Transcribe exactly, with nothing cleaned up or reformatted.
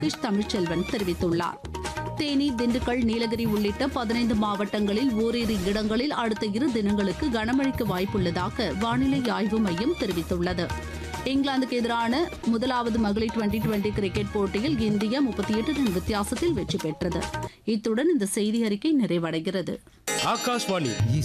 லோகேஷ் தமிழ்ச்செல்வன் தெரிவித்துள்ளார். தேனி, திண்டுக்கல், நீலகிரி உள்ளிட்ட பதினைந்து மாவட்டங்களில் ஓரிரு இடங்களில் அடுத்த இரு தினங்களுக்கு கனமழைக்கு வாய்ப்புள்ளதாக வானிலை ஆய்வு மையம் தெரிவித்துள்ளது. இங்கிலாந்துக்கு எதிரான முதலாவது மகளிர் டுவெண்டி டுவெண்டி கிரிக்கெட் போட்டியில் இந்தியா முப்பத்தி எட்டு ரன் வித்தியாசத்தில் வெற்றி பெற்றது. இத்துடன் இந்த செய்தி அறிக்கை நிறைவடைகிறது. ஆகாஷ்வாணி